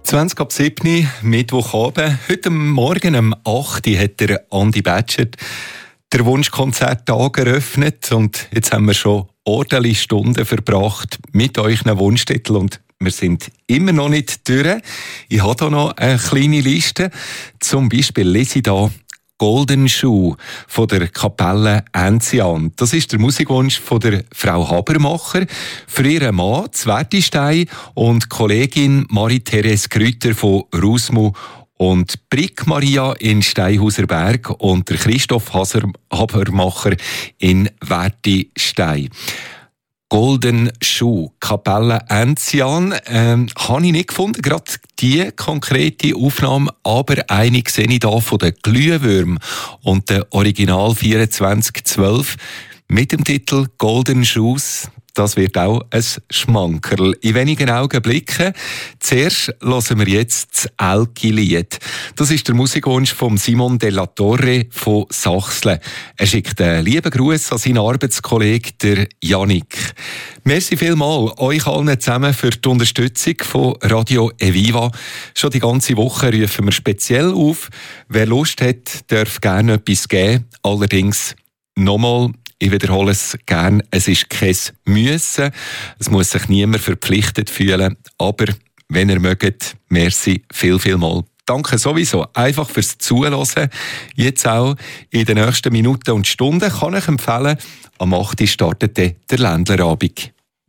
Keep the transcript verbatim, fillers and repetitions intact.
zwanzig ab sieben, Mittwochabend. Heute Morgen um acht Uhr hat der Andi Batschert der Wunschkonzerttag eröffnet und jetzt haben wir schon ordentliche Stunden verbracht mit euren Wunschtiteln und wir sind immer noch nicht durch. Ich habe hier noch eine kleine Liste. Zum Beispiel lese ich hier Golden Shoe von der Kapelle Enzian. Das ist der Musikwunsch von der Frau Habermacher für ihren Mann Zwertistein und Kollegin Marie-Therese Grüter von Rusmu und Brick Maria in Steinhauser Berg und der Christoph Haser- Habermacher in Wertistein. Golden Shoe, Kapelle Enzian, ähm, habe ich nicht gefunden, gerade die konkrete Aufnahme, aber eine sehe ich hier von den Glühwürmen und der Original vierundzwanzig zwölf mit dem Titel Golden Shoes. Das wird auch ein Schmankerl. In wenigen Augenblicken. Zuerst hören wir jetzt das Elki-Lied. Das ist der Musikwunsch von Simon Della Torre von Sachsle. Er schickt einen lieben Gruß an seinen Arbeitskollegen, der Jannik. Merci vielmals euch allen zusammen für die Unterstützung von Radio Eviva. Schon die ganze Woche rufen wir speziell auf. Wer Lust hat, darf gerne etwas geben. Allerdings nochmal, ich wiederhole es gern, es ist kein Müssen. Es muss sich niemand verpflichtet fühlen. Aber wenn ihr mögt, merci viel, viel mal. Danke sowieso einfach fürs Zuhören. Jetzt auch in den nächsten Minuten und Stunden kann ich empfehlen, am acht Uhr startet der Ländlerabend.